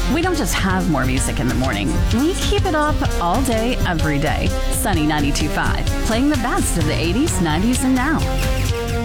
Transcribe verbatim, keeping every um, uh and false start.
We don't just have more music in the morning. We keep it up all day, every day. Sunny ninety-two point five, playing the best of the eighties, nineties, and now.